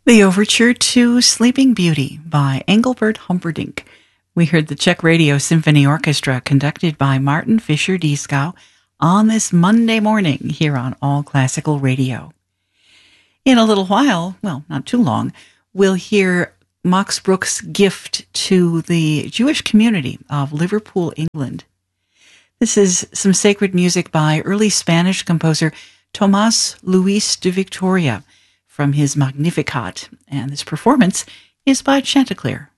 The overture to Sleeping Beauty by Engelbert Humperdinck. We heard the Czech Radio Symphony Orchestra conducted by Martin Fischer-Dieskau on this Monday morning here on All Classical Radio. In a little while, well, not too long, we'll hear Max Bruch's gift to the Jewish community of Liverpool, England. This is some sacred music by early Spanish composer Tomás Luis de Victoria from his Magnificat, and this performance is by Chanticleer.